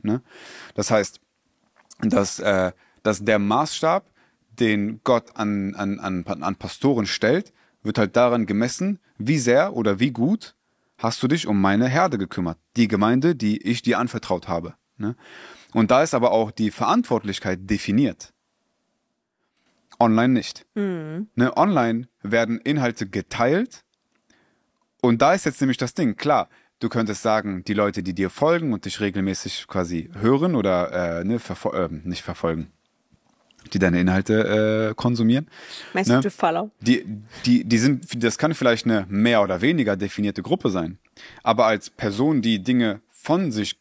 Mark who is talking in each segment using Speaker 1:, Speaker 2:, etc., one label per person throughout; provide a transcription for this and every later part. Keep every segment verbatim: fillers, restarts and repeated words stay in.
Speaker 1: Ne? Das heißt, dass, äh, dass der Maßstab, den Gott an, an, an, an Pastoren stellt, wird halt daran gemessen, wie sehr oder wie gut hast du dich um meine Herde gekümmert. Die Gemeinde, die ich dir anvertraut habe. Ne? Und da ist aber auch die Verantwortlichkeit definiert. Online nicht.
Speaker 2: Mhm.
Speaker 1: Ne? Online werden Inhalte geteilt. Und da ist jetzt nämlich das Ding, klar, du könntest sagen, die Leute, die dir folgen und dich regelmäßig quasi hören oder äh, ne, verfol- äh, nicht verfolgen, die deine Inhalte äh, konsumieren.
Speaker 2: Meinst
Speaker 1: ne?
Speaker 2: du Follow?
Speaker 1: Die, die, die sind, das kann vielleicht eine mehr oder weniger definierte Gruppe sein. Aber als Person, die Dinge von sich,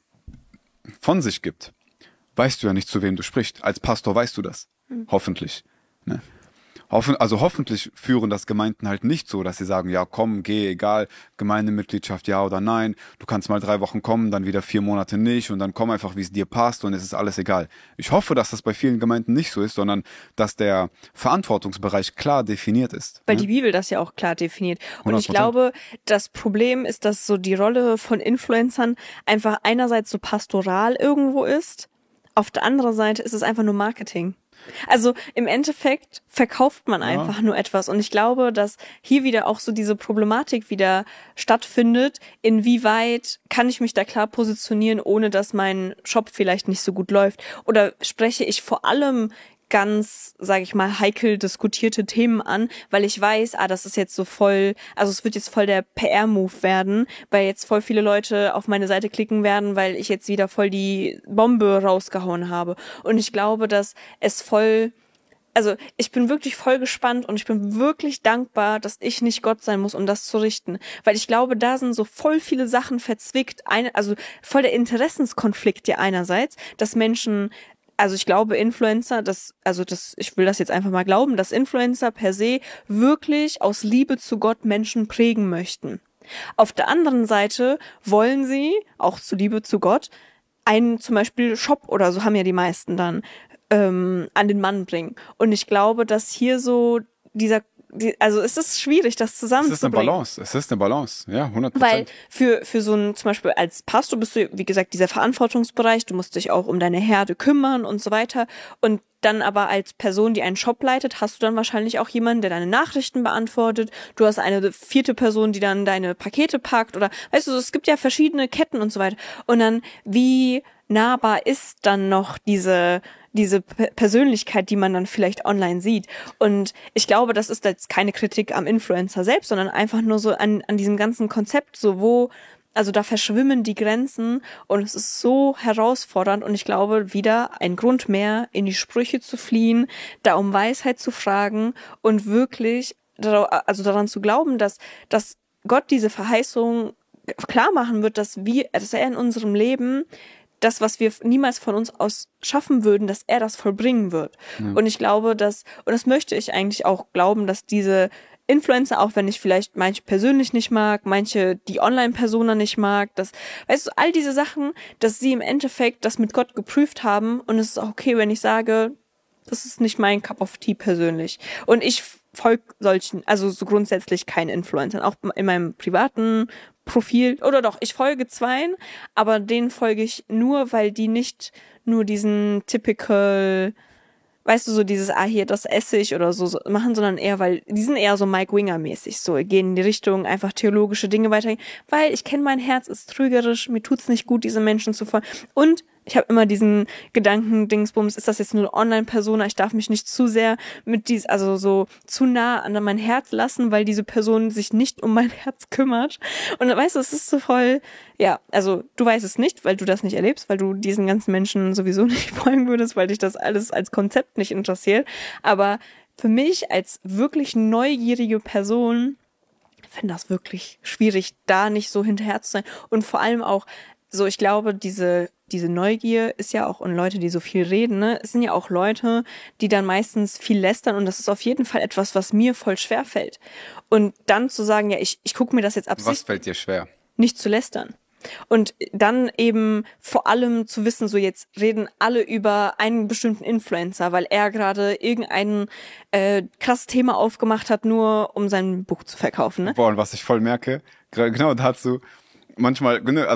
Speaker 1: von sich gibt, weißt du ja nicht, zu wem du sprichst. Als Pastor weißt du das. Mhm. Hoffentlich. Ne? Hoffen, also hoffentlich führen das Gemeinden halt nicht so, dass sie sagen, ja komm, geh, egal, Gemeindemitgliedschaft ja oder nein, du kannst mal drei Wochen kommen, dann wieder vier Monate nicht und dann komm einfach, wie es dir passt und es ist alles egal. Ich hoffe, dass das bei vielen Gemeinden nicht so ist, sondern dass der Verantwortungsbereich klar definiert ist.
Speaker 2: Weil
Speaker 1: ne?
Speaker 2: die Bibel das ja auch klar definiert. Und
Speaker 1: hundert
Speaker 2: ich
Speaker 1: Prozent.
Speaker 2: glaube, das Problem ist, dass so die Rolle von Influencern einfach einerseits so pastoral irgendwo ist, auf der anderen Seite ist es einfach nur Marketing. Also im Endeffekt verkauft man
Speaker 1: Ja.
Speaker 2: einfach nur etwas. Und ich glaube, dass hier wieder auch so diese Problematik wieder stattfindet. Inwieweit kann ich mich da klar positionieren, ohne dass mein Shop vielleicht nicht so gut läuft? Oder spreche ich vor allem ganz, sage ich mal, heikel diskutierte Themen an, weil ich weiß, ah, das ist jetzt so voll, also es wird jetzt voll der P R-Move werden, weil jetzt voll viele Leute auf meine Seite klicken werden, weil ich jetzt wieder voll die Bombe rausgehauen habe. Und ich glaube, dass es voll, also ich bin wirklich voll gespannt und ich bin wirklich dankbar, dass ich nicht Gott sein muss, um das zu richten. Weil ich glaube, da sind so voll viele Sachen verzwickt, eine, also voll der Interessenskonflikt ja einerseits, dass Menschen, also ich glaube, Influencer, das, also das, ich will das jetzt einfach mal glauben, dass Influencer per se wirklich aus Liebe zu Gott Menschen prägen möchten. Auf der anderen Seite wollen sie, auch zu Liebe zu Gott, einen zum Beispiel Shop oder so haben ja die meisten dann, ähm, an den Mann bringen. Und ich glaube, dass hier so dieser, die, also es ist schwierig, das
Speaker 1: Es
Speaker 2: zusammenzubringen.
Speaker 1: ist eine Balance, es ist eine Balance, ja, hundert
Speaker 2: Weil
Speaker 1: Prozent.
Speaker 2: für, für so ein, zum Beispiel als Pastor bist du, wie gesagt, dieser Verantwortungsbereich, du musst dich auch um deine Herde kümmern und so weiter. Und dann aber als Person, die einen Shop leitet, hast du dann wahrscheinlich auch jemanden, der deine Nachrichten beantwortet. Du hast eine vierte Person, die dann deine Pakete packt oder, weißt du, es gibt ja verschiedene Ketten und so weiter. Und dann, wie nahbar ist dann noch diese diese P- Persönlichkeit, die man dann vielleicht online sieht. Und ich glaube, das ist jetzt keine Kritik am Influencer selbst, sondern einfach nur so an, an diesem ganzen Konzept, so wo, also da verschwimmen die Grenzen und es ist so herausfordernd und ich glaube, wieder ein Grund mehr, in die Sprüche zu fliehen, da um Weisheit zu fragen und wirklich, also daran zu glauben, dass, dass Gott diese Verheißung klar machen wird, dass wir, dass er in unserem Leben das, was wir niemals von uns aus schaffen würden, dass er das vollbringen wird. Ja. Und ich glaube, dass, und das möchte ich eigentlich auch glauben, dass diese Influencer, auch wenn ich vielleicht manche persönlich nicht mag, manche die Online-Persona nicht mag, dass, weißt du, all diese Sachen, dass sie im Endeffekt das mit Gott geprüft haben und es ist auch okay, wenn ich sage, das ist nicht mein Cup of Tea persönlich. Und ich folge solchen, also so grundsätzlich keinen Influencern, auch in meinem privaten Profil, oder doch, ich folge zweien, aber denen folge ich nur, weil die nicht nur diesen typical, weißt du, so dieses, ah, hier, das esse ich oder so, so machen, sondern eher, weil, die sind eher so Mike Winger-mäßig, so, gehen in die Richtung, einfach theologische Dinge weitergehen, weil ich kenne, mein Herz ist trügerisch, mir tut's nicht gut, diese Menschen zu folgen. Und ich habe immer diesen Gedanken, Dingsbums, ist das jetzt nur eine Online-Persona? Ich darf mich nicht zu sehr mit dies, also so zu nah an mein Herz lassen, weil diese Person sich nicht um mein Herz kümmert. Und dann weißt du, es ist so voll, ja, also du weißt es nicht, weil du das nicht erlebst, weil du diesen ganzen Menschen sowieso nicht folgen würdest, weil dich das alles als Konzept nicht interessiert. Aber für mich als wirklich neugierige Person finde das wirklich schwierig, da nicht so hinterher zu sein. Und vor allem auch so, ich glaube, diese diese Neugier ist ja auch, und Leute, die so viel reden, ne, es sind ja auch Leute, die dann meistens viel lästern und das ist auf jeden Fall etwas, was mir voll schwer fällt. Und dann zu sagen, ja, ich, ich gucke mir das jetzt absichtlich.
Speaker 1: Was fällt dir schwer?
Speaker 2: Nicht zu lästern. Und dann eben vor allem zu wissen, so jetzt reden alle über einen bestimmten Influencer, weil er gerade irgendein äh, krasses Thema aufgemacht hat, nur um sein Buch zu verkaufen. Ne?
Speaker 1: Boah, und was ich voll merke, genau dazu, manchmal, also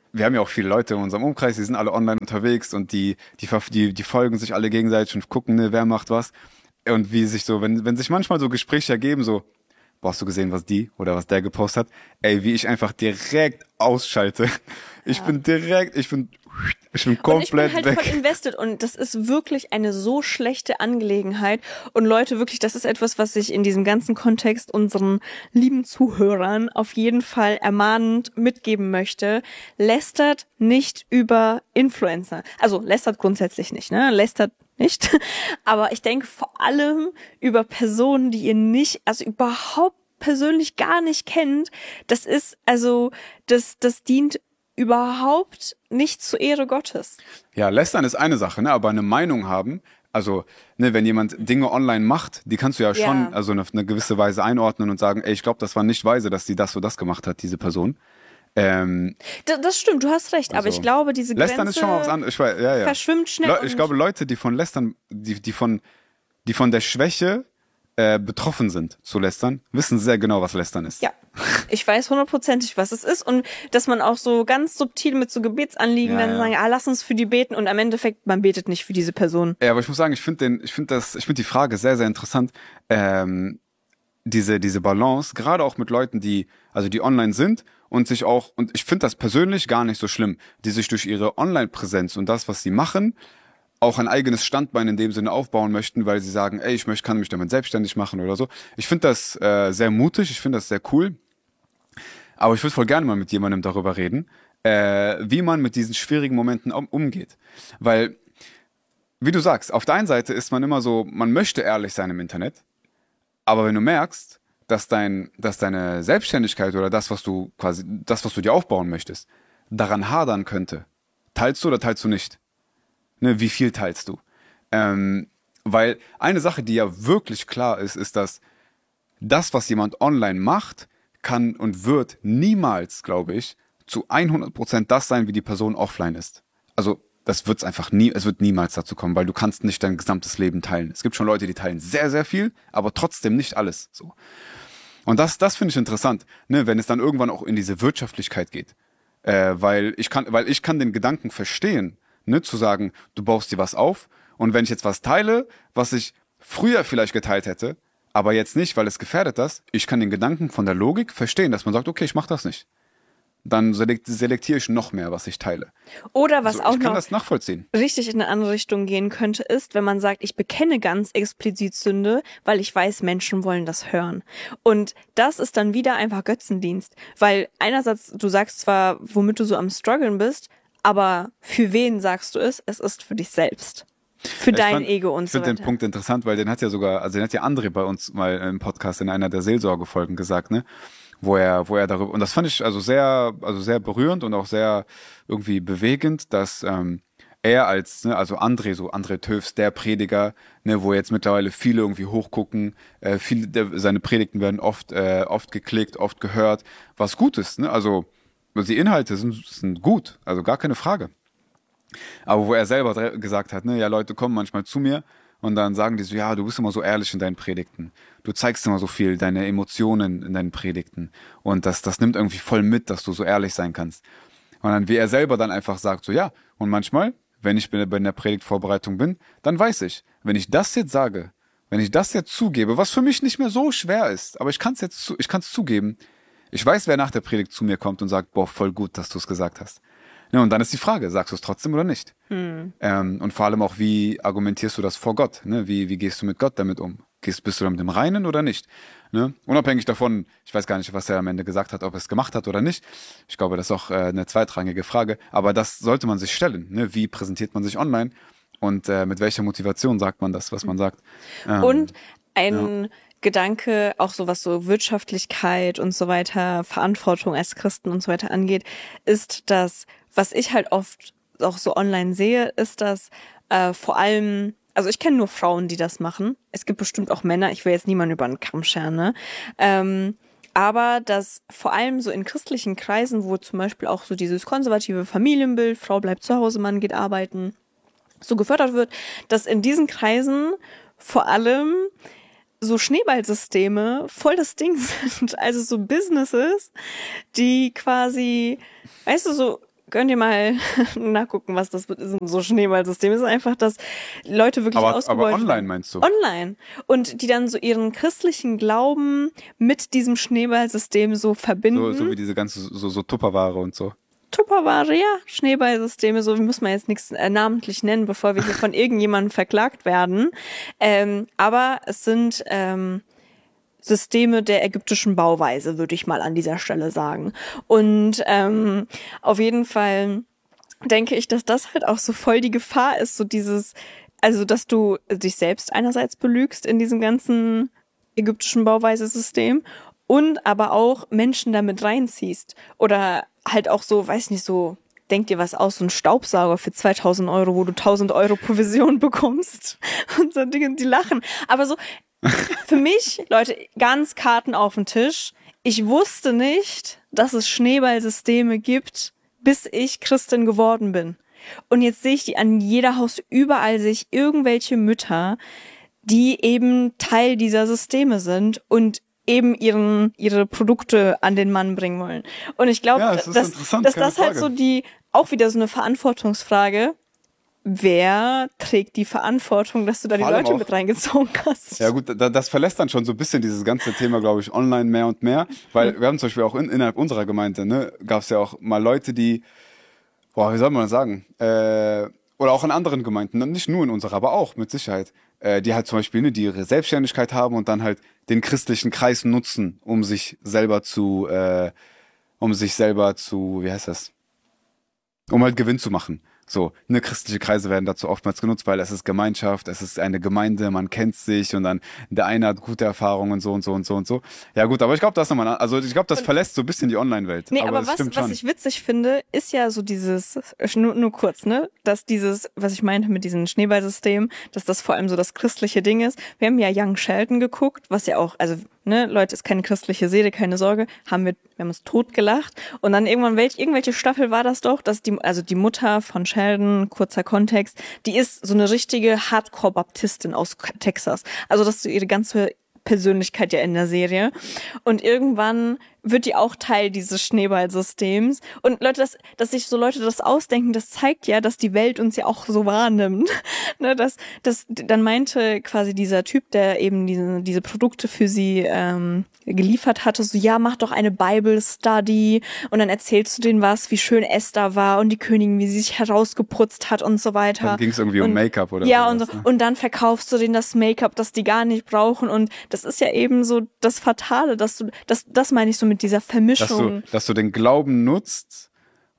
Speaker 1: wir haben ja auch viele Leute in unserem Umkreis, die sind alle online unterwegs und die, die, verf- die, die folgen sich alle gegenseitig und gucken, ne, wer macht was. Und wie sich so, wenn, wenn sich manchmal so Gespräche ergeben, so, boah, hast du gesehen, was die oder was der gepostet hat? Ey, wie ich einfach direkt ausschalte. Ich
Speaker 2: Ja.
Speaker 1: bin direkt, ich bin, ich bin
Speaker 2: Und ich
Speaker 1: komplett
Speaker 2: bin halt
Speaker 1: weg.
Speaker 2: voll invested und das ist wirklich eine so schlechte Angelegenheit. Und Leute, wirklich, das ist etwas, was ich in diesem ganzen Kontext unseren lieben Zuhörern auf jeden Fall ermahnend mitgeben möchte. Lästert nicht über Influencer. Also lästert grundsätzlich nicht, ne? Lästert nicht. Aber ich denke vor allem über Personen, die ihr nicht, also überhaupt persönlich gar nicht kennt. Das ist, also, das, das dient überhaupt nicht zur Ehre Gottes.
Speaker 1: Ja, lästern ist eine Sache, ne, aber eine Meinung haben, also, ne, wenn jemand Dinge online macht, die kannst du ja,
Speaker 2: Ja.
Speaker 1: schon, also eine, eine gewisse Weise einordnen und sagen, ey, ich glaube, das war nicht weise, dass die das oder das gemacht hat, diese Person. Ähm,
Speaker 2: D- Das stimmt, du hast recht, aber
Speaker 1: Also,
Speaker 2: ich glaube, diese Grenze
Speaker 1: Lästern ist schon mal was anderes. Ich weiß, ja, ja.
Speaker 2: verschwimmt schnell.
Speaker 1: Leu- ich
Speaker 2: und-
Speaker 1: glaube, Leute, die von Lästern, die, die von, die von der Schwäche äh, betroffen sind zu Lästern, wissen sehr genau, was Lästern ist.
Speaker 2: Ja, ich weiß hundertprozentig, was es ist und dass man auch so ganz subtil mit so Gebetsanliegen
Speaker 1: Ja,
Speaker 2: dann
Speaker 1: ja.
Speaker 2: sagen, ah, lass uns für die beten und am Endeffekt, man betet nicht für diese Person.
Speaker 1: Ja, aber ich muss sagen, ich finde den, ich finde das, ich finde die Frage sehr, sehr interessant. Ähm, diese, diese Balance, gerade auch mit Leuten, die, also die online sind und sich auch, und ich finde das persönlich gar nicht so schlimm, die sich durch ihre Online-Präsenz und das, was sie machen, auch ein eigenes Standbein in dem Sinne aufbauen möchten, weil sie sagen, ey, ich möchte, kann mich damit selbstständig machen oder so. Ich finde das äh, sehr mutig, ich finde das sehr cool. Aber ich würde voll gerne mal mit jemandem darüber reden, äh, wie man mit diesen schwierigen Momenten um, umgeht. Weil, wie du sagst, auf der einen Seite ist man immer so, man möchte ehrlich sein im Internet, aber wenn du merkst, dass dein, dass deine Selbstständigkeit oder das, was du quasi, das, was du dir aufbauen möchtest, daran hadern könnte, teilst du oder teilst du nicht? Ne, wie viel teilst du? Ähm, weil eine Sache, die ja wirklich klar ist, ist, dass das, was jemand online macht, kann und wird niemals, glaube ich, zu hundert Prozent das sein, wie die Person offline ist. Also das wird's einfach nie, es wird niemals dazu kommen, weil du kannst nicht dein gesamtes Leben teilen. Es gibt schon Leute, die teilen sehr, sehr viel, aber trotzdem nicht alles. So. Und das, das finde ich interessant, ne, wenn es dann irgendwann auch in diese Wirtschaftlichkeit geht. Äh, weil ich kann, weil ich kann den Gedanken verstehen, ne, zu sagen, du baust dir was auf und wenn ich jetzt was teile, was ich früher vielleicht geteilt hätte, aber jetzt nicht, weil es gefährdet das, ich kann den Gedanken von der Logik verstehen, dass man sagt, okay, ich mache das nicht. Dann selekt, selektiere ich noch mehr, was ich teile.
Speaker 2: Oder was
Speaker 1: So,
Speaker 2: auch
Speaker 1: ich kann
Speaker 2: noch
Speaker 1: das nachvollziehen.
Speaker 2: richtig in eine andere Richtung gehen könnte, ist, wenn man sagt, ich bekenne ganz explizit Sünde, weil ich weiß, Menschen wollen das hören. Und das ist dann wieder einfach Götzendienst. Weil einerseits, du sagst zwar, womit du so am struggeln bist, aber für wen sagst du es? Es ist für dich selbst. Für
Speaker 1: Ich
Speaker 2: dein
Speaker 1: fand-
Speaker 2: Ego und
Speaker 1: Ich
Speaker 2: so
Speaker 1: finde
Speaker 2: weiter.
Speaker 1: den Punkt interessant, weil den hat ja sogar, also den hat ja André bei uns mal im Podcast in einer der Seelsorgefolgen gesagt, ne? Wo er, wo er darüber, und das fand ich also sehr, also sehr berührend und auch sehr irgendwie bewegend, dass ähm, er als, ne, also André, so André Töfs, der Prediger, ne, wo jetzt mittlerweile viele irgendwie hochgucken, äh, viele, der, seine Predigten werden oft, äh, oft geklickt, oft gehört, was gut ist, ne? Also die Inhalte sind, sind gut, also gar keine Frage. Aber wo er selber dre- gesagt hat, ne, ja, Leute kommen manchmal zu mir und dann sagen die so, ja, du bist immer so ehrlich in deinen Predigten. Du zeigst immer so viel, deine Emotionen in deinen Predigten. Und das, das nimmt irgendwie voll mit, dass du so ehrlich sein kannst. Und dann, wie er selber dann einfach sagt, so, ja, und manchmal, wenn ich bei der Predigtvorbereitung bin, dann weiß ich, wenn ich das jetzt sage, wenn ich das jetzt zugebe, was für mich nicht mehr so schwer ist, aber ich kann es jetzt, zu, ich kann es zugeben, ich weiß, wer nach der Predigt zu mir kommt und sagt, boah, voll gut, dass du es gesagt hast. Ja, und dann ist die Frage, sagst du es trotzdem oder nicht?
Speaker 2: Hm.
Speaker 1: Ähm, und vor allem auch, wie argumentierst du das vor Gott? Ne? Wie, wie gehst du mit Gott damit um? Gehst, bist du damit im Reinen oder nicht? Ne? Unabhängig davon, ich weiß gar nicht, was er am Ende gesagt hat, ob er es gemacht hat oder nicht. Ich glaube, das ist auch äh, eine zweitrangige Frage. Aber das sollte man sich stellen. Ne? Wie präsentiert man sich online? Und äh, mit welcher Motivation sagt man das, was man sagt? Ähm,
Speaker 2: Und ein Gedanke, auch so was so Wirtschaftlichkeit und so weiter, Verantwortung als Christen und so weiter angeht, ist, dass, was ich halt oft auch so online sehe, ist, dass äh, vor allem, also ich kenne nur Frauen, die das machen. Es gibt bestimmt auch Männer, ich will jetzt niemanden über den Kamm scheren, ne? Ähm, aber dass vor allem so in christlichen Kreisen, wo zum Beispiel auch so dieses konservative Familienbild, Frau bleibt zu Hause, Mann geht arbeiten, so gefördert wird, dass in diesen Kreisen vor allem so Schneeballsysteme voll das Ding sind. Also so Businesses, die quasi, weißt du, so könnt ihr mal nachgucken, was das ist, so Schneeballsystem ist. Einfach, dass Leute wirklich
Speaker 1: Aber,
Speaker 2: ausgebeutet
Speaker 1: aber online
Speaker 2: werden.
Speaker 1: meinst du?
Speaker 2: Online. Und die dann so ihren christlichen Glauben mit diesem Schneeballsystem so verbinden.
Speaker 1: So, so wie diese ganze, so, so Tupperware und so.
Speaker 2: Tupperware, ja, Schneeballsysteme, so muss man jetzt nichts äh, namentlich nennen, bevor wir hier von irgendjemandem verklagt werden. Ähm, aber es sind ähm, Systeme der ägyptischen Bauweise, würde ich mal an dieser Stelle sagen. Und ähm, auf jeden Fall denke ich, dass das halt auch so voll die Gefahr ist, so dieses, also dass du dich selbst einerseits belügst in diesem ganzen ägyptischen Bauweise-System und aber auch Menschen damit reinziehst. Oder halt auch so, weiß nicht, so, denk dir was aus, so ein Staubsauger für zweitausend Euro, wo du tausend Euro Provision bekommst. Und so Dinge, die lachen. Aber so, für mich, Leute, ganz Karten auf den Tisch. Ich wusste nicht, dass es Schneeballsysteme gibt, bis ich Christin geworden bin. Und jetzt sehe ich die an jeder Haus, überall sehe ich irgendwelche Mütter, die eben Teil dieser Systeme sind und eben ihren ihre Produkte an den Mann bringen wollen. Und ich glaube,
Speaker 1: Ja,
Speaker 2: dass,
Speaker 1: das
Speaker 2: dass das
Speaker 1: keine
Speaker 2: halt
Speaker 1: Frage.
Speaker 2: so die, auch wieder so eine Verantwortungsfrage, wer trägt die Verantwortung, dass du da die
Speaker 1: Vor allem
Speaker 2: Leute
Speaker 1: auch-
Speaker 2: mit reingezogen hast?
Speaker 1: Ja gut, da, das verlässt dann schon so ein bisschen dieses ganze Thema, glaube ich, online mehr und mehr. Weil wir haben zum Beispiel auch in, innerhalb unserer Gemeinde, ne, gab es ja auch mal Leute, die, boah, wie soll man das sagen, äh, oder auch in anderen Gemeinden, nicht nur in unserer, aber auch mit Sicherheit, äh, die halt zum Beispiel, ne, die ihre Selbstständigkeit haben und dann halt den christlichen Kreis nutzen, um sich selber zu, äh, um sich selber zu, wie heißt das? Um halt Gewinn zu machen. So, ne, christliche Kreise werden dazu oftmals genutzt, weil es ist Gemeinschaft, es ist eine Gemeinde, man kennt sich und dann der eine hat gute Erfahrungen und so und so und so und so. Ja gut, aber ich glaube, das ist nochmal, also ich glaube, das verlässt so ein bisschen die Online-Welt.
Speaker 2: Nee,
Speaker 1: aber,
Speaker 2: aber,
Speaker 1: das
Speaker 2: was,
Speaker 1: stimmt
Speaker 2: was
Speaker 1: schon.
Speaker 2: ich witzig finde, ist ja so dieses, nur, nur kurz, ne, dass dieses, was ich meinte mit diesem Schneeballsystem, dass das vor allem so das christliche Ding ist. Wir haben ja Young Sheldon geguckt, was ja auch, also, ne, Leute, ist keine christliche Serie, keine Sorge, haben wir, wir haben uns totgelacht. Und dann irgendwann, welch, irgendwelche Staffel war das doch, dass die, also die Mutter von Sheldon, kurzer Kontext, die ist so eine richtige Hardcore-Baptistin aus Texas. Also, das ist so ihre ganze Persönlichkeit ja in der Serie. Und irgendwann wird die auch Teil dieses Schneeballsystems. Und Leute, dass, dass sich so Leute das ausdenken, das zeigt ja, dass die Welt uns ja auch so wahrnimmt. Ne, dass, dass, dann meinte quasi dieser Typ, der eben diese, diese Produkte für sie ähm, geliefert hatte, so, ja, mach doch eine Bible Study und dann erzählst du denen was, wie schön Esther war und die Königin, wie sie sich herausgeputzt hat und so weiter.
Speaker 1: Dann ging es irgendwie um
Speaker 2: Und-
Speaker 1: Make-up oder
Speaker 2: Ja, und,
Speaker 1: sowas,
Speaker 2: so,
Speaker 1: ne?
Speaker 2: und dann verkaufst du denen das Make-up, das die gar nicht brauchen. Und das ist ja eben so das Fatale, dass du, das, das meine ich so mit dieser
Speaker 1: Dass du,
Speaker 2: Vermischung.
Speaker 1: dass du den Glauben nutzt,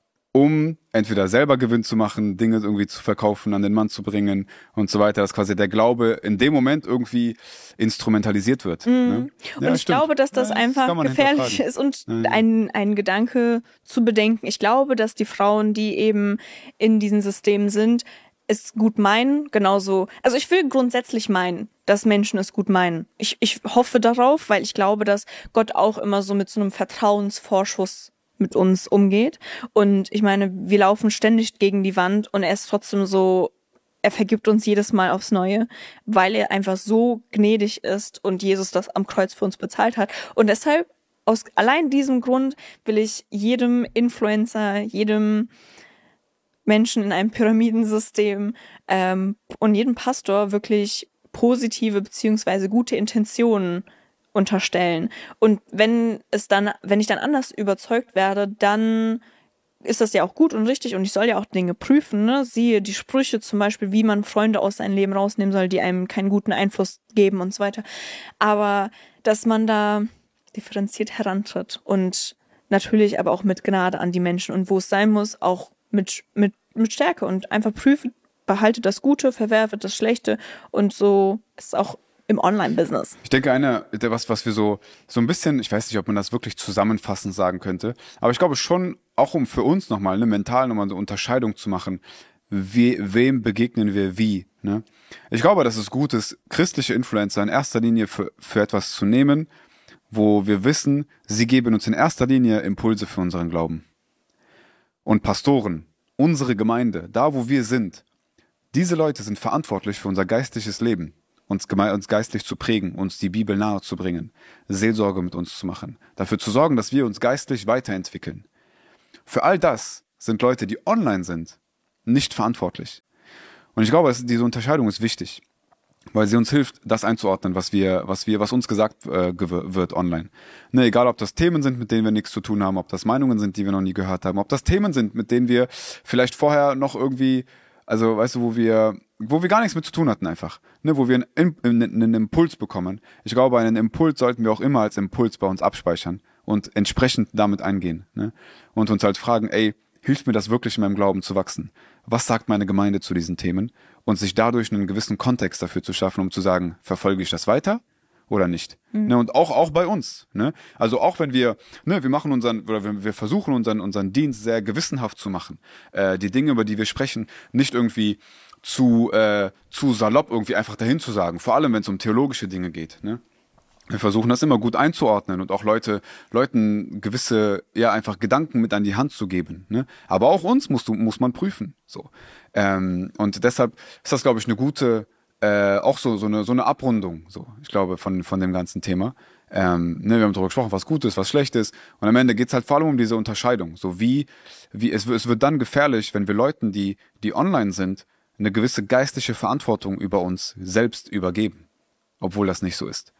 Speaker 1: um entweder selber Gewinn zu machen, Dinge irgendwie zu verkaufen, an den Mann zu bringen und so weiter, dass quasi der Glaube in dem Moment irgendwie instrumentalisiert wird. Ne?
Speaker 2: Mhm. Und
Speaker 1: Ja,
Speaker 2: ich
Speaker 1: stimmt.
Speaker 2: glaube, dass das
Speaker 1: Ja,
Speaker 2: einfach
Speaker 1: kann man
Speaker 2: gefährlich
Speaker 1: hinterfragen.
Speaker 2: ist und
Speaker 1: Ja, ja.
Speaker 2: ein, ein Gedanke zu bedenken. Ich glaube, dass die Frauen, die eben in diesen Systemen sind, es gut meinen, genauso, also ich will grundsätzlich meinen, dass Menschen es gut meinen. Ich, ich hoffe darauf, weil ich glaube, dass Gott auch immer so mit so einem Vertrauensvorschuss mit uns umgeht. Und ich meine, wir laufen ständig gegen die Wand und er ist trotzdem so, er vergibt uns jedes Mal aufs Neue, weil er einfach so gnädig ist und Jesus das am Kreuz für uns bezahlt hat. Und deshalb, aus allein diesem Grund will ich jedem Influencer, jedem Menschen in einem Pyramidensystem ähm, und jedem Pastor wirklich positive beziehungsweise gute Intentionen unterstellen. Und wenn es dann, wenn ich dann anders überzeugt werde, dann ist das ja auch gut und richtig und ich soll ja auch Dinge prüfen, ne? Siehe die Sprüche zum Beispiel, wie man Freunde aus seinem Leben rausnehmen soll, die einem keinen guten Einfluss geben und so weiter. Aber dass man da differenziert herantritt und natürlich aber auch mit Gnade an die Menschen und wo es sein muss, auch mit, mit, mit Stärke und einfach prüfen, behalte das Gute, verwerfe das Schlechte und so ist es auch im Online-Business.
Speaker 1: Ich denke, eine, der was, was wir so, so ein bisschen, ich weiß nicht, ob man das wirklich zusammenfassend sagen könnte, aber ich glaube schon, auch um für uns nochmal, ne, mental nochmal eine Unterscheidung zu machen, we, wem begegnen wir wie, ne? Ich glaube, dass es gut ist, christliche Influencer in erster Linie für, für etwas zu nehmen, wo wir wissen, sie geben uns in erster Linie Impulse für unseren Glauben. Und Pastoren, unsere Gemeinde, da wo wir sind, diese Leute sind verantwortlich für unser geistliches Leben, uns, geme- uns geistlich zu prägen, uns die Bibel nahe zu bringen, Seelsorge mit uns zu machen, dafür zu sorgen, dass wir uns geistlich weiterentwickeln. Für all das sind Leute, die online sind, nicht verantwortlich. Und ich glaube, es, diese Unterscheidung ist wichtig, weil sie uns hilft, das einzuordnen, was wir, was wir, was uns gesagt äh, wird online. Ne, egal, ob das Themen sind, mit denen wir nichts zu tun haben, ob das Meinungen sind, die wir noch nie gehört haben, ob das Themen sind, mit denen wir vielleicht vorher noch irgendwie, also weißt du, wo wir, wo wir gar nichts mit zu tun hatten einfach, ne, wo wir einen, einen, einen Impuls bekommen. Ich glaube, einen Impuls sollten wir auch immer als Impuls bei uns abspeichern und entsprechend damit eingehen, ne, und uns halt fragen, ey, hilft mir das wirklich in meinem Glauben zu wachsen? Was sagt meine Gemeinde zu diesen Themen? Und sich dadurch einen gewissen Kontext dafür zu schaffen, um zu sagen, verfolge ich das weiter oder nicht? Mhm. Ne, und auch, auch bei uns. Ne? Also auch wenn wir, ne, wir machen unseren, oder wir, wir versuchen unseren, unseren Dienst sehr gewissenhaft zu machen, äh, die Dinge, über die wir sprechen, nicht irgendwie zu, äh, zu salopp irgendwie einfach dahin zu sagen, vor allem wenn es um theologische Dinge geht, ne? Wir versuchen das immer gut einzuordnen und auch Leute, Leuten gewisse, ja, einfach Gedanken mit an die Hand zu geben, ne? Aber auch uns musst du, muss man prüfen, so. Ähm, und deshalb ist das, glaube ich, eine gute, äh, auch so, so eine, so eine Abrundung, so. Ich glaube, von, von dem ganzen Thema. Ähm, ne, wir haben darüber gesprochen, was gut ist, was schlecht ist. Und am Ende geht's halt vor allem um diese Unterscheidung. So wie, wie, es, es wird dann gefährlich, wenn wir Leuten, die, die online sind, eine gewisse geistliche Verantwortung über uns selbst übergeben. Obwohl das nicht so ist.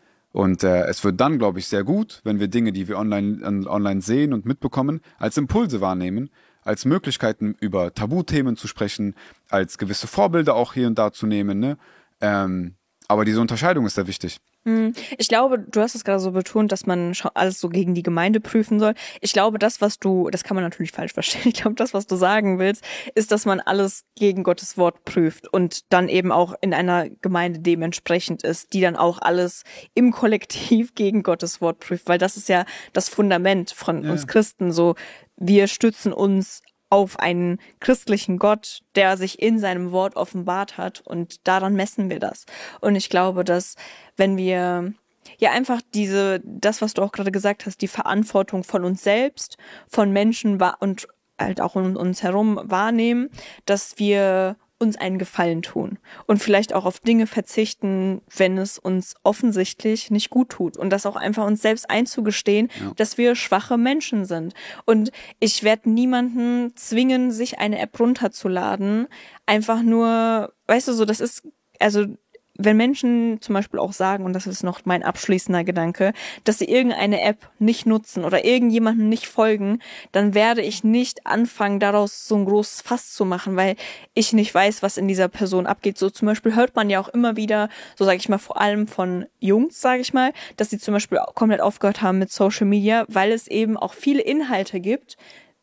Speaker 1: Und äh, es wird dann, glaube ich, sehr gut, wenn wir Dinge, die wir online, on, online sehen und mitbekommen, als Impulse wahrnehmen, als Möglichkeiten über Tabuthemen zu sprechen, als gewisse Vorbilder auch hier und da zu nehmen. Ne? Ähm, aber diese Unterscheidung ist sehr wichtig.
Speaker 2: Ich glaube, du hast es gerade so betont, dass man alles so gegen die Gemeinde prüfen soll. Ich glaube, das, was du, das kann man natürlich falsch verstehen. Ich glaube, das, was du sagen willst, ist, dass man alles gegen Gottes Wort prüft und dann eben auch in einer Gemeinde dementsprechend ist, die dann auch alles im Kollektiv gegen Gottes Wort prüft, weil das ist ja das Fundament von
Speaker 1: Ja.
Speaker 2: uns Christen. So, wir stützen uns auf einen christlichen Gott, der sich in seinem Wort offenbart hat, und daran messen wir das. Und ich glaube, dass wenn wir ja einfach diese, das, was du auch gerade gesagt hast, die Verantwortung von uns selbst, von Menschen wa- und halt auch um uns herum wahrnehmen, dass wir uns einen Gefallen tun und vielleicht auch auf Dinge verzichten, wenn es uns offensichtlich nicht gut tut, und das auch einfach uns selbst einzugestehen,
Speaker 1: Ja.
Speaker 2: dass wir schwache Menschen sind. Und ich werde niemanden zwingen, sich eine App runterzuladen, einfach nur, weißt du, so, das ist, also wenn Menschen zum Beispiel auch sagen, und das ist noch mein abschließender Gedanke, dass sie irgendeine App nicht nutzen oder irgendjemandem nicht folgen, dann werde ich nicht anfangen, daraus so ein großes Fass zu machen, weil ich nicht weiß, was in dieser Person abgeht. So zum Beispiel hört man ja auch immer wieder, so sage ich mal, vor allem von Jungs, sage ich mal, dass sie zum Beispiel komplett aufgehört haben mit Social Media, weil es eben auch viele Inhalte gibt,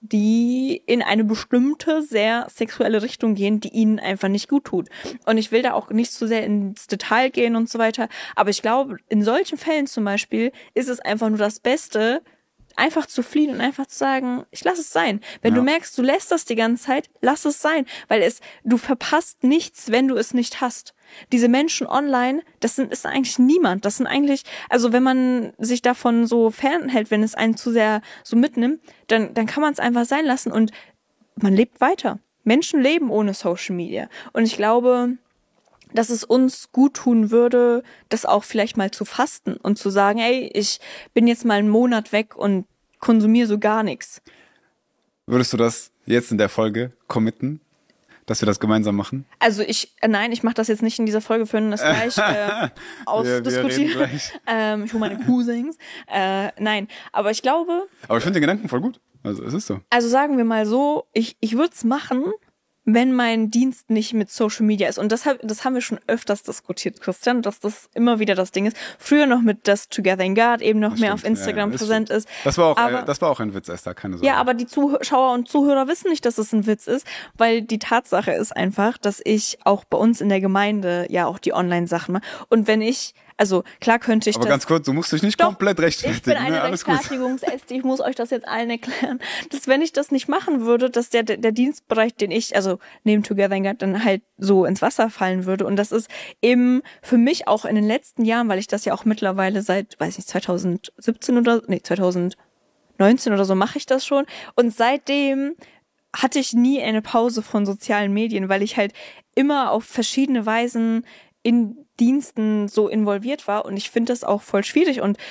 Speaker 2: die in eine bestimmte, sehr sexuelle Richtung gehen, die ihnen einfach nicht gut tut. Und ich will da auch nicht zu sehr ins Detail gehen und so weiter, aber ich glaube, in solchen Fällen zum Beispiel ist es einfach nur das Beste, einfach zu fliehen und einfach zu sagen, ich lass es sein. Wenn
Speaker 1: Ja.
Speaker 2: du merkst, du lässt das die ganze Zeit, lass es sein, weil es, du verpasst nichts, wenn du es nicht hast. Diese Menschen online, das sind, ist eigentlich niemand. Das sind eigentlich, also wenn man sich davon so fernhält, wenn es einen zu sehr so mitnimmt, dann, dann kann man es einfach sein lassen und man lebt weiter. Menschen leben ohne Social Media. Und ich glaube, dass es uns gut tun würde, das auch vielleicht mal zu fasten und zu sagen, ey, ich bin jetzt mal einen Monat weg und konsumiere so gar nichts.
Speaker 1: Würdest du das jetzt in der Folge committen, dass wir das gemeinsam machen?
Speaker 2: Also ich, äh, nein, ich mache das jetzt nicht in dieser Folge, für das gleich äh, ausdiskutieren.
Speaker 1: wir reden gleich.
Speaker 2: ähm, ich hole meine Cousins. Äh, nein, aber ich glaube,
Speaker 1: Aber ich finde den Gedanken voll gut. Also es ist so.
Speaker 2: also sagen wir mal so, ich, ich würde es machen, wenn mein Dienst nicht mit Social Media ist. Und das, hab, das haben wir schon öfters diskutiert, Christian, dass das immer wieder das Ding ist. Früher noch mit das Together in God eben noch
Speaker 1: Das
Speaker 2: mehr
Speaker 1: stimmt.
Speaker 2: auf Instagram
Speaker 1: Ja, ja,
Speaker 2: präsent
Speaker 1: stimmt.
Speaker 2: ist.
Speaker 1: Das war auch,
Speaker 2: Aber-
Speaker 1: äh, das war auch ein Witz, Esther, keine Sorge.
Speaker 2: Ja, aber die Zuschauer und Zuhörer wissen nicht, dass es ein Witz ist, weil die Tatsache ist einfach, dass ich auch bei uns in der Gemeinde ja auch die Online-Sachen mache. Und wenn ich, also klar könnte ich
Speaker 1: aber
Speaker 2: das...
Speaker 1: ganz kurz, du musst dich nicht
Speaker 2: Doch,
Speaker 1: komplett rechtfertigen.
Speaker 2: Ich bin eine
Speaker 1: ne? Alles gut.
Speaker 2: Rechtfertigungsäste, ich muss euch das jetzt allen erklären, dass wenn ich das nicht machen würde, dass der, der, der Dienstbereich, den ich, also neben Together in God, dann halt so ins Wasser fallen würde. Und das ist eben für mich auch in den letzten Jahren, weil ich das ja auch mittlerweile seit, weiß nicht, zwanzig siebzehn oder, nee, zwanzig neunzehn oder so mache ich das schon. Und seitdem hatte ich nie eine Pause von sozialen Medien, weil ich halt immer auf verschiedene Weisen in Diensten so involviert war, und ich finde das auch voll schwierig. Und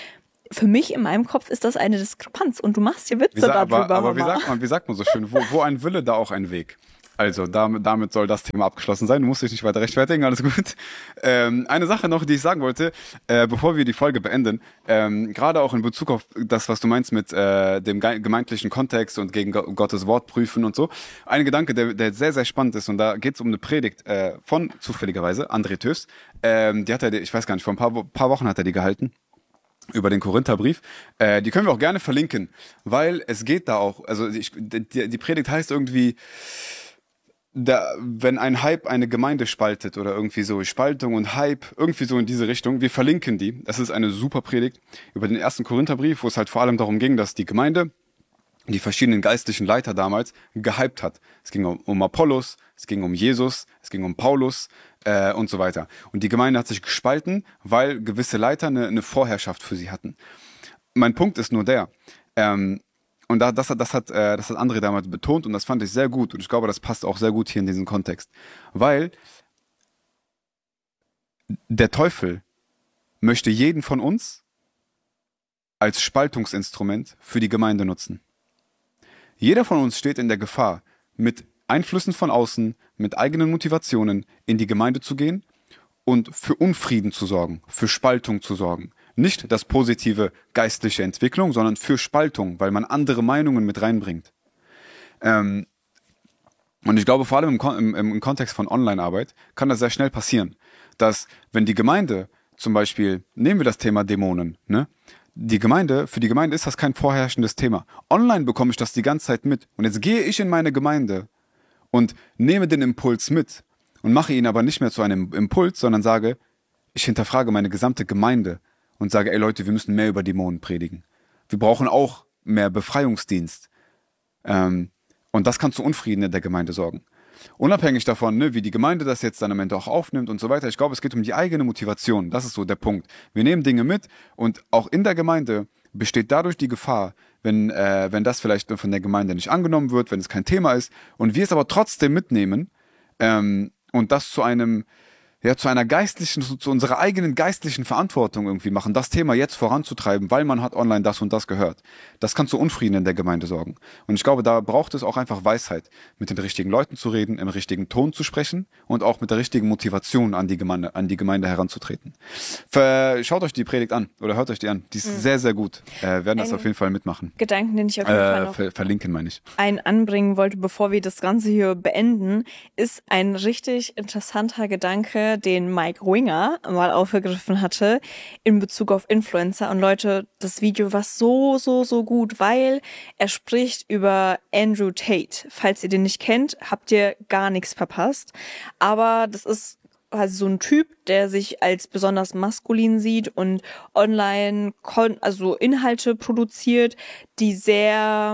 Speaker 2: für mich in meinem Kopf ist das eine Diskrepanz und du machst hier Witze
Speaker 1: Wie sa-
Speaker 2: darüber.
Speaker 1: aber aber wie,
Speaker 2: Mama.
Speaker 1: sagt man, wie sagt man so schön, wo, wo ein Wille, da auch ein Weg. Also damit, damit soll das Thema abgeschlossen sein. Du musst dich nicht weiter rechtfertigen, alles gut. Ähm, eine Sache noch, die ich sagen wollte, äh, bevor wir die Folge beenden, ähm, gerade auch in Bezug auf das, was du meinst mit äh, dem ge- gemeindlichen Kontext und gegen Go- Gottes Wort prüfen und so. Ein Gedanke, der, der sehr, sehr spannend ist, und da geht es um eine Predigt äh, von, zufälligerweise, André Tös. Ähm, die hat er, ich weiß gar nicht, vor ein paar, Wo- paar Wochen hat er die gehalten. Über den Korintherbrief. Äh, die können wir auch gerne verlinken, weil es geht da auch, also ich, die, die Predigt heißt irgendwie, da, wenn ein Hype eine Gemeinde spaltet oder irgendwie so Spaltung und Hype, irgendwie so in diese Richtung, wir verlinken die. Das ist eine super Predigt über den ersten Korintherbrief, wo es halt vor allem darum ging, dass die Gemeinde die verschiedenen geistlichen Leiter damals gehypt hat. Es ging um, um Apollos, es ging um Jesus, es ging um Paulus äh, und so weiter. Und die Gemeinde hat sich gespalten, weil gewisse Leiter eine, eine Vorherrschaft für sie hatten. Mein Punkt ist nur der, ähm, und da, das, hat, das, hat, äh, das hat André damals betont und das fand ich sehr gut und ich glaube, das passt auch sehr gut hier in diesen Kontext. Weil der Teufel möchte jeden von uns als Spaltungsinstrument für die Gemeinde nutzen. Jeder von uns steht in der Gefahr, mit Einflüssen von außen, mit eigenen Motivationen in die Gemeinde zu gehen und für Unfrieden zu sorgen, für Spaltung zu sorgen. Nicht das positive geistliche Entwicklung, sondern für Spaltung, weil man andere Meinungen mit reinbringt. Ähm, und ich glaube, vor allem im, Kon- im, im Kontext von Online-Arbeit kann das sehr schnell passieren, dass wenn die Gemeinde zum Beispiel, nehmen wir das Thema Dämonen, ne? Die Gemeinde, für die Gemeinde ist das kein vorherrschendes Thema. Online bekomme ich das die ganze Zeit mit. Und jetzt gehe ich in meine Gemeinde und nehme den Impuls mit und mache ihn aber nicht mehr zu einem Impuls, sondern sage, ich hinterfrage meine gesamte Gemeinde und sage, ey Leute, wir müssen mehr über Dämonen predigen. Wir brauchen auch mehr Befreiungsdienst. Ähm, und das kann zu Unfrieden in der Gemeinde sorgen. Unabhängig davon, ne, wie die Gemeinde das jetzt dann am Ende auch aufnimmt und so weiter. Ich glaube, es geht um die eigene Motivation. Das ist so der Punkt. Wir nehmen Dinge mit und auch in der Gemeinde besteht dadurch die Gefahr, wenn, äh, wenn das vielleicht von der Gemeinde nicht angenommen wird, wenn es kein Thema ist und wir es aber trotzdem mitnehmen ähm, und das zu einem, ja, zu einer geistlichen, zu, zu unserer eigenen geistlichen Verantwortung irgendwie machen, das Thema jetzt voranzutreiben, weil man hat online das und das gehört. Das kann zu Unfrieden in der Gemeinde sorgen. Und ich glaube, da braucht es auch einfach Weisheit, mit den richtigen Leuten zu reden, im richtigen Ton zu sprechen und auch mit der richtigen Motivation an die Gemeinde, an die Gemeinde heranzutreten. Ver, schaut euch die Predigt an oder hört euch die an. Die ist mhm. sehr, sehr gut. Äh, werden das
Speaker 2: Ein
Speaker 1: auf jeden Fall mitmachen.
Speaker 2: Gedanken, den ich auf jeden
Speaker 1: äh,
Speaker 2: Fall noch
Speaker 1: ver verlinken, meine ich.
Speaker 2: ein anbringen wollte, bevor wir das Ganze hier beenden, ist ein richtig interessanter Gedanke, den Mike Winger mal aufgegriffen hatte in Bezug auf Influencer. Und Leute, das Video war so, so, so gut, weil er spricht über Andrew Tate. Falls ihr den nicht kennt, habt ihr gar nichts verpasst. Aber das ist also so ein Typ, der sich als besonders maskulin sieht und online kon- also Inhalte produziert, die sehr,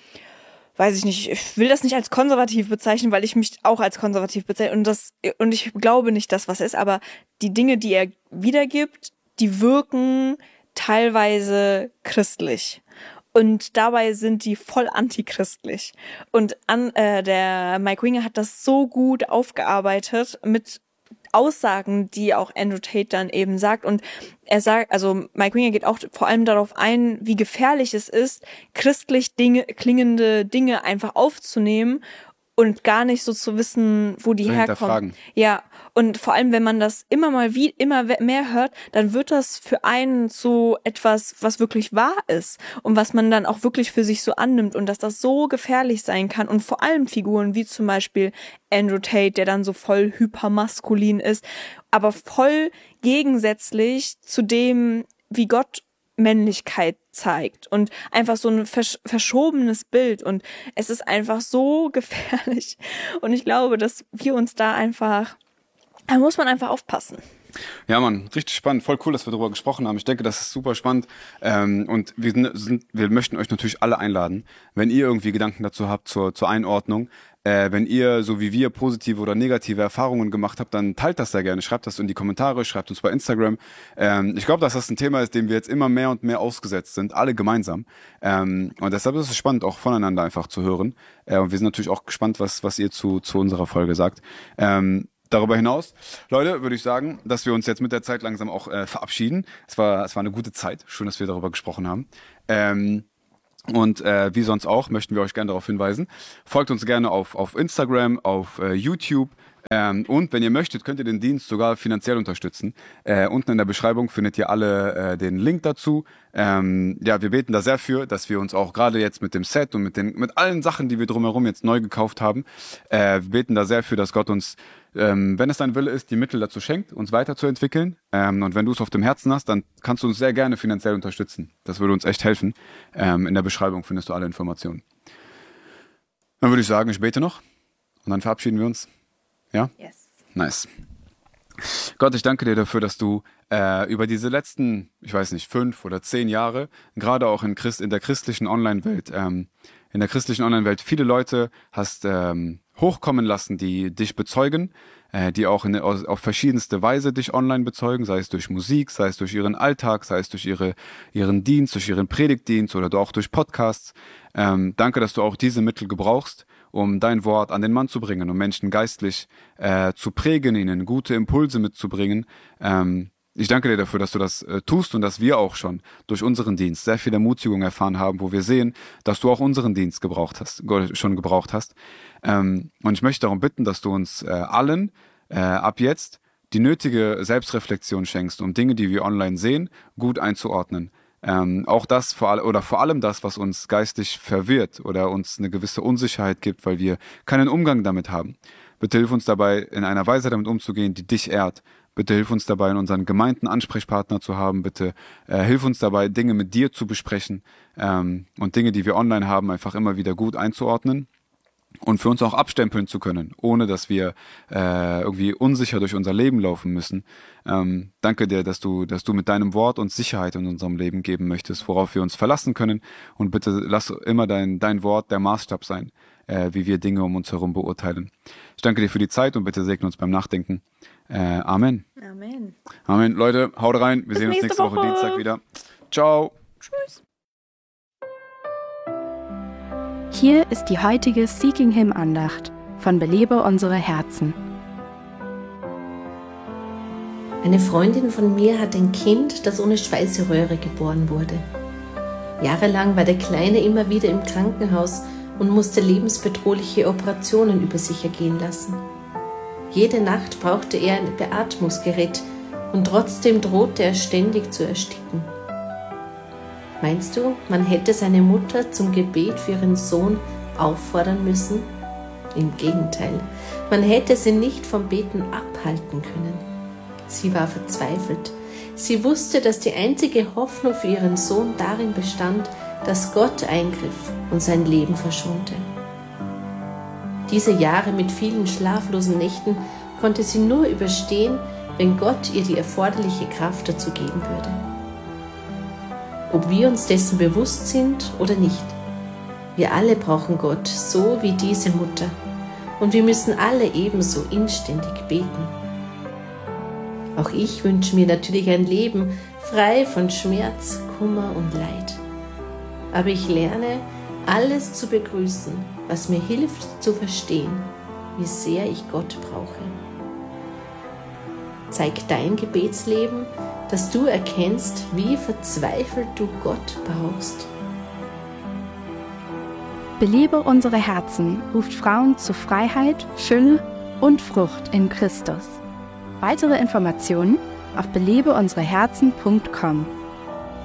Speaker 2: weiß ich nicht, ich will das nicht als konservativ bezeichnen, weil ich mich auch als konservativ bezeichne und das und ich glaube nicht, dass was ist, aber die Dinge, die er wiedergibt, die wirken teilweise christlich. Und dabei sind die voll antichristlich. Und an, äh, der Mike Winger hat das so gut aufgearbeitet mit Aussagen, die auch Andrew Tate dann eben sagt. Und er sagt, also Mike Winger geht auch vor allem darauf ein, wie gefährlich es ist, christlich Dinge, klingende Dinge einfach aufzunehmen und gar nicht so zu wissen, wo die
Speaker 1: Zu
Speaker 2: herkommen.
Speaker 1: hinterfragen.
Speaker 2: Ja, und vor allem, wenn man das immer mal wie immer mehr hört, dann wird das für einen zu etwas, was wirklich wahr ist und was man dann auch wirklich für sich so annimmt und dass das so gefährlich sein kann und vor allem Figuren wie zum Beispiel Andrew Tate, der dann so voll hypermaskulin ist, aber voll gegensätzlich zu dem, wie Gott Männlichkeit zeigt und einfach so ein versch- verschobenes Bild und es ist einfach so gefährlich und ich glaube, dass wir uns da einfach, da muss man einfach aufpassen.
Speaker 1: Ja, Mann, richtig spannend. Voll cool, dass wir darüber gesprochen haben. Ich denke, das ist super spannend. Ähm, und wir, sind, wir möchten euch natürlich alle einladen, wenn ihr irgendwie Gedanken dazu habt zur, zur Einordnung. Äh, wenn ihr, so wie wir, positive oder negative Erfahrungen gemacht habt, dann teilt das sehr gerne. Schreibt das in die Kommentare, schreibt uns bei Instagram. Ähm, ich glaube, dass das ein Thema ist, dem wir jetzt immer mehr und mehr ausgesetzt sind, alle gemeinsam. Ähm, und deshalb ist es spannend, auch voneinander einfach zu hören. Äh, und wir sind natürlich auch gespannt, was, was ihr zu, zu unserer Folge sagt. Ähm, Darüber hinaus, Leute, würde ich sagen, dass wir uns jetzt mit der Zeit langsam auch äh, verabschieden. Es war, es war eine gute Zeit. Schön, dass wir darüber gesprochen haben. Ähm, Und äh, wie sonst auch, möchten wir euch gerne darauf hinweisen. Folgt uns gerne auf, auf Instagram, auf äh, YouTube. Ähm, und wenn ihr möchtet, könnt ihr den Dienst sogar finanziell unterstützen. Äh, unten in der Beschreibung findet ihr alle äh, den Link dazu. Ähm, ja, wir beten da sehr für, dass wir uns auch gerade jetzt mit dem Set und mit den mit allen Sachen, die wir drumherum jetzt neu gekauft haben, äh, wir beten da sehr für, dass Gott uns, ähm, wenn es dein Wille ist, die Mittel dazu schenkt, uns weiterzuentwickeln. Ähm, und wenn du es auf dem Herzen hast, dann kannst du uns sehr gerne finanziell unterstützen. Das würde uns echt helfen. Ähm, in der Beschreibung findest du alle Informationen. Dann würde ich sagen, ich bete noch und dann verabschieden wir uns. Ja?
Speaker 2: Yes.
Speaker 1: Nice. Gott, ich danke dir dafür, dass du äh, über diese letzten, ich weiß nicht, fünf oder zehn Jahre, gerade auch in, Christ, in der christlichen Online-Welt, ähm, in der christlichen Online-Welt viele Leute hast ähm, hochkommen lassen, die dich bezeugen, äh, die auch in, auf verschiedenste Weise dich online bezeugen, sei es durch Musik, sei es durch ihren Alltag, sei es durch ihre, ihren Dienst, durch ihren Predigtdienst oder auch durch Podcasts. Ähm, danke, dass du auch diese Mittel gebrauchst, um dein Wort an den Mann zu bringen, um Menschen geistlich äh, zu prägen, ihnen gute Impulse mitzubringen. Ähm, ich danke dir dafür, dass du das äh, tust und dass wir auch schon durch unseren Dienst sehr viel Ermutigung erfahren haben, wo wir sehen, dass du auch unseren Dienst gebraucht hast, schon gebraucht hast. Ähm, und ich möchte darum bitten, dass du uns äh, allen äh, ab jetzt die nötige Selbstreflexion schenkst, um Dinge, die wir online sehen, gut einzuordnen. Ähm, auch das vor all, oder vor allem das, was uns geistig verwirrt oder uns eine gewisse Unsicherheit gibt, weil wir keinen Umgang damit haben. Bitte hilf uns dabei, in einer Weise damit umzugehen, die dich ehrt. Bitte hilf uns dabei, in unseren Gemeinden Ansprechpartner zu haben. Bitte äh, hilf uns dabei, Dinge mit dir zu besprechen ähm, und Dinge, die wir online haben, einfach immer wieder gut einzuordnen. Und für uns auch abstempeln zu können, ohne dass wir äh, irgendwie unsicher durch unser Leben laufen müssen. Ähm, danke dir, dass du, dass du mit deinem Wort uns Sicherheit in unserem Leben geben möchtest, worauf wir uns verlassen können. Und bitte lass immer dein, dein Wort der Maßstab sein, äh, wie wir Dinge um uns herum beurteilen. Ich danke dir für die Zeit und bitte segne uns beim Nachdenken. Äh, Amen.
Speaker 2: Amen.
Speaker 1: Amen. Leute, haut rein. Wir
Speaker 2: Bis
Speaker 1: sehen uns
Speaker 2: nächste
Speaker 1: nächste Woche.
Speaker 2: Woche
Speaker 1: Dienstag wieder. Ciao.
Speaker 2: Tschüss.
Speaker 3: Hier ist die heutige Seeking Him Andacht von Belebe unsere Herzen.
Speaker 4: Eine Freundin von mir hat ein Kind, das ohne Speiseröhre geboren wurde. Jahrelang war der Kleine immer wieder im Krankenhaus und musste lebensbedrohliche Operationen über sich ergehen lassen. Jede Nacht brauchte er ein Beatmungsgerät und trotzdem drohte er ständig zu ersticken. Meinst du, man hätte seine Mutter zum Gebet für ihren Sohn auffordern müssen? Im Gegenteil, man hätte sie nicht vom Beten abhalten können. Sie war verzweifelt. Sie wusste, dass die einzige Hoffnung für ihren Sohn darin bestand, dass Gott eingriff und sein Leben verschonte. Diese Jahre mit vielen schlaflosen Nächten konnte sie nur überstehen, wenn Gott ihr die erforderliche Kraft dazu geben würde. Ob wir uns dessen bewusst sind oder nicht. Wir alle brauchen Gott, so wie diese Mutter. Und wir müssen alle ebenso inständig beten. Auch ich wünsche mir natürlich ein Leben frei von Schmerz, Kummer und Leid. Aber ich lerne, alles zu begrüßen, was mir hilft zu verstehen, wie sehr ich Gott brauche. Zeig dein Gebetsleben, dass du erkennst, wie verzweifelt du Gott brauchst.
Speaker 3: Belebe unsere Herzen ruft Frauen zu Freiheit, Fülle und Frucht in Christus. Weitere Informationen auf belebe unsere herzen punkt com.